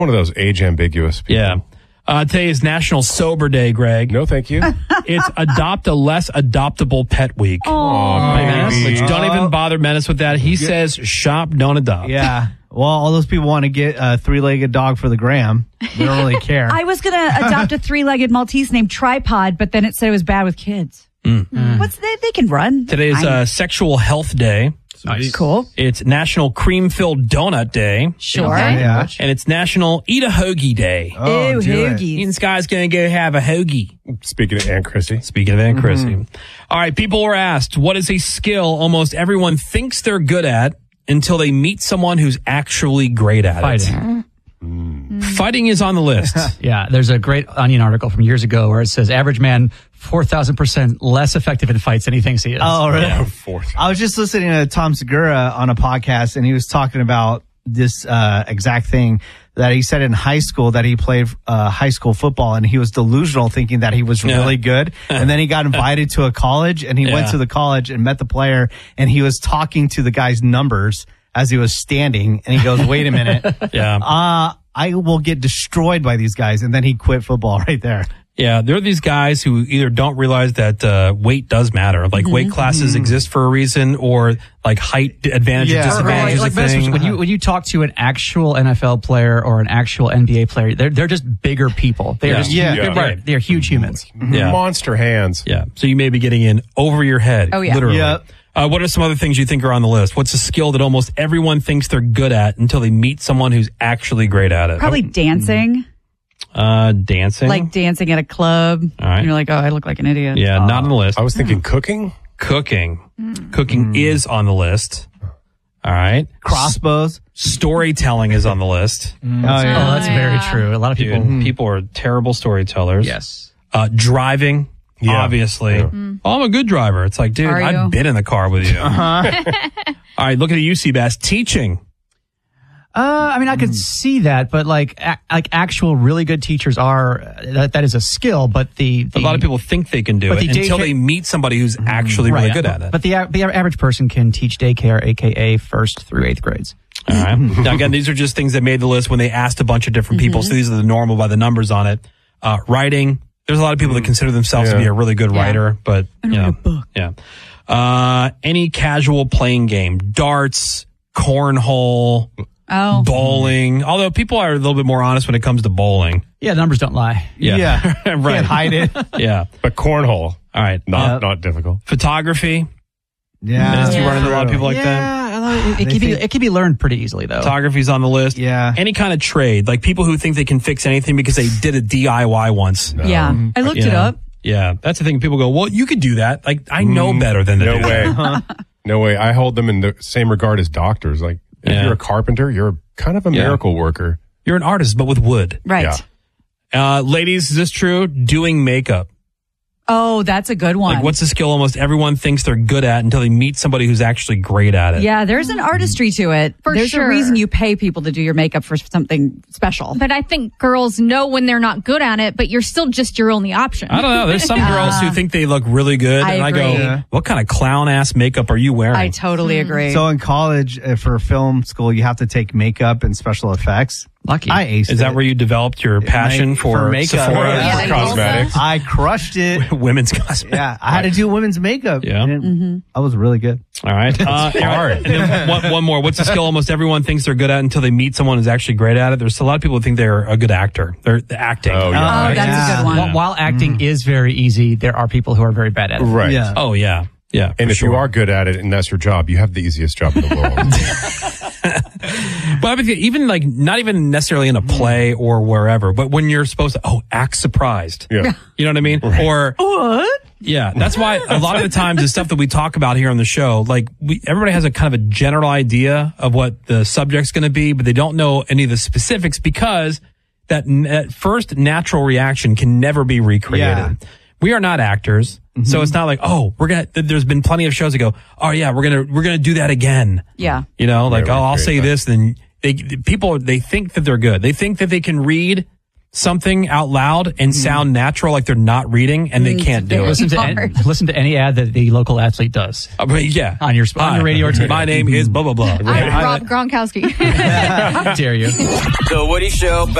One of those age-ambiguous people. Yeah. Today is National Sober Day, Greg. No, thank you. It's Adopt a Less Adoptable Pet Week. Baby. Which don't even bother Menace with that. He says, shop, don't adopt. Yeah. Well, all those people want to get a three-legged dog for the gram. They don't really care. I was going to adopt a three-legged Maltese named Tripod, but then it said it was bad with kids. They can run. Today is Sexual Health Day. Nice. Cool. It's National Cream-Filled Donut Day. Sure. Yeah. And it's National Eat a Hoagie Day. Oh, Ew, do it. hoagies. This guy's going to go have a hoagie. Speaking of Aunt Chrissy. Speaking of Aunt Chrissy. All right, people were asked, what is a skill almost everyone thinks they're good at until they meet someone who's actually great at Fighting. it? Fighting is on the list. Yeah, there's a great Onion article from years ago where it says average man 4,000% less effective in fights than he thinks he is. Oh, really? Yeah. I was just listening to Tom Segura on a podcast, and he was talking about this exact thing that he said in high school that he played high school football, and he was delusional thinking that he was really good. And then he got invited to a college, and he went to the college and met the player, and he was talking to the guy's numbers as he was standing, and he goes, wait a minute. I will get destroyed by these guys. And then he quit football right there. Yeah, there are these guys who either don't realize that weight does matter, like weight classes exist for a reason, or like height advantage or disadvantage is a thing. When you talk to an actual NFL player or an actual NBA player, they're just bigger people. They're just right. They're huge humans. Yeah. Monster hands. Yeah, so you may be getting in over your head. Oh, yeah. Literally. Yeah. What are some other things you think are on the list? What's a skill that almost everyone thinks they're good at until they meet someone who's actually great at it? Probably dancing. Dancing. Like dancing at a club. All right. And you're like, oh, I look like an idiot. Yeah, not on the list. I was thinking cooking. Cooking. Cooking is on the list. All right. Crossbows. Storytelling is on the list. Oh, yeah. Oh, that's very true. A lot of people. People are terrible storytellers. Yes. Driving. Yeah. Obviously. Yeah. Oh, I'm a good driver. It's like, dude, Are you? I've been in the car with you. All right, look at you, Seabass. Teaching. I mean, I could see that, but like actual really good teachers are that is a skill. But a lot of people think they can do But it the until daycare- they meet somebody who's actually really good at it. But the average person can teach daycare, aka 1st through 8th grades. All right. Now, again, these are just things that made the list when they asked a bunch of different people. So these are the normal by the numbers on it. Writing. There's a lot of people that consider themselves to be a really good writer, but any casual playing game, darts, cornhole, bowling. Although people are a little bit more honest when it comes to bowling. Yeah, the numbers don't lie. Yeah. Right. Can't hide it. Yeah. But cornhole. All right. Not difficult. Photography. Yeah. You run into a lot of people like that. It can be learned pretty easily though. Photography's on the list. Yeah. Any kind of trade, like people who think they can fix anything because they did a DIY once. Yeah. I looked it up. Yeah, that's the thing. People go, well, you could do that. Like, I know better than to No do that. way. No way. I hold them in the same regard as doctors. Like, if you're a carpenter, you're kind of a miracle worker. You're an artist, but with wood. Right. Yeah. Ladies, is this true? Doing makeup. Oh, that's a good one. Like, what's a skill almost everyone thinks they're good at until they meet somebody who's actually great at it? Yeah, there's an artistry to it. There's a reason you pay people to do your makeup for something special. But I think girls know when they're not good at it, but you're still just your only option. I don't know. There's some girls who think they look really good. I and agree. I go, what kind of clown-ass makeup are you wearing? I totally agree. So in college, for film school, you have to take makeup and special effects. Lucky. I aced Is that it. where you developed your passion for makeup? Sephora? Yeah, Cosmetics. I crushed it. Women's cosmetics. Yeah, I had to do women's makeup. Yeah. And I was really good. All right. hard. And then one more. What's a skill almost everyone thinks they're good at until they meet someone who's actually great at it? There's a lot of people who think they're a good actor. They're acting. Oh, yeah. Oh, that's a good one. While acting is very easy, there are people who are very bad at it. Right. Yeah. Oh, yeah. Yeah. And for if sure. you are good at it and that's your job, you have the easiest job in the world. But I mean, even like, not even necessarily in a play or wherever, but when you're supposed to, act surprised. Yeah. You know what I mean? Right. Or what? Yeah, that's why a lot of the times the stuff that we talk about here on the show, like everybody has a kind of a general idea of what the subject's going to be, but they don't know any of the specifics because that first natural reaction can never be recreated. Yeah. We are not actors, so it's not like, there's been plenty of shows that go, oh yeah, we're gonna do that again. Yeah. You know, like, Yeah, I'll recreate say that. this, then they think that they're good. They think that they can read something out loud and sound natural, like they're not reading, and they can't do it. Listen to any ad that the local athlete does. Yeah, on your radio or TV. My name is blah blah blah. I'm Rob Gronkowski. How dare you? The Woody Show.